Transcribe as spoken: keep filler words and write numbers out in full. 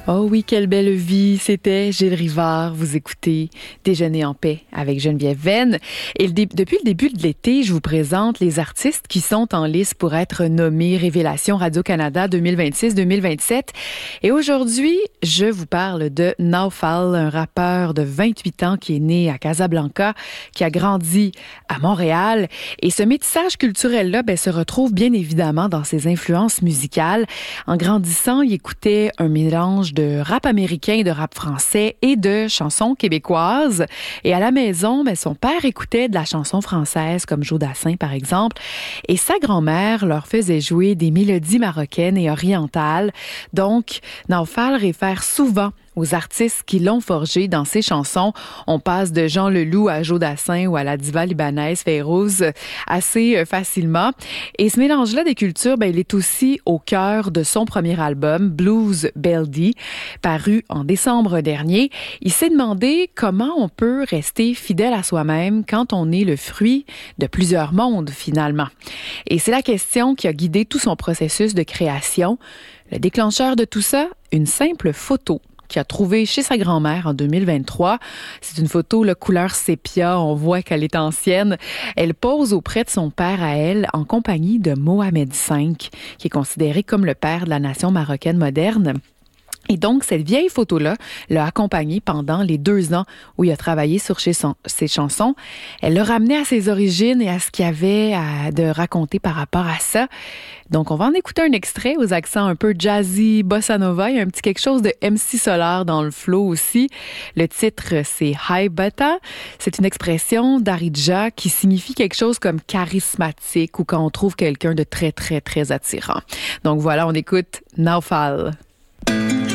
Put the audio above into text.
Oh oui, quelle belle vie. C'était Gilles Rivard. Vous écoutez Déjeuner en paix avec Geneviève Venn. Et le dé- depuis le début de l'été, je vous présente les artistes qui sont en lice pour être nommés Révélation Radio-Canada deux mille vingt-six deux mille vingt-sept. Et aujourd'hui, je vous parle de Naufal, un rappeur de vingt-huit ans qui est né à Casablanca, qui a grandi à Montréal. Et ce métissage culturel-là ben, se retrouve bien évidemment dans ses influences musicales. En grandissant, il écoutait un mélange de de rap américain, de rap français et de chansons québécoises. Et à la maison, ben, son père écoutait de la chanson française comme Joe Dassin, par exemple. Et sa grand-mère leur faisait jouer des mélodies marocaines et orientales. Donc, Naufal réfère souvent aux artistes qui l'ont forgé dans ses chansons. On passe de Jean Leloup à Joe Dassin ou à la diva libanaise Fayrouz assez facilement. Et ce mélange-là des cultures, ben, il est aussi au cœur de son premier album, Blues Beldy, paru en décembre dernier. Il s'est demandé comment on peut rester fidèle à soi-même quand on est le fruit de plusieurs mondes, finalement. Et c'est la question qui a guidé tout son processus de création. Le déclencheur de tout ça, une simple photo qu'il a trouvé chez sa grand-mère en deux mille vingt-trois. C'est une photo, la couleur sépia, on voit qu'elle est ancienne. Elle pose auprès de son père à elle en compagnie de Mohamed cinq, qui est considéré comme le père de la nation marocaine moderne. Et donc, cette vieille photo-là l'a accompagné pendant les deux ans où il a travaillé sur ses, son, ses chansons. Elle l'a ramené à ses origines et à ce qu'il y avait à, de raconter par rapport à ça. Donc, on va en écouter un extrait aux accents un peu jazzy, bossa nova. Il y a un petit quelque chose de M C Solar dans le flow aussi. Le titre, c'est Hi Bata. C'est une expression d'Aridja qui signifie quelque chose comme charismatique ou quand on trouve quelqu'un de très, très, très attirant. Donc voilà, on écoute Naufal.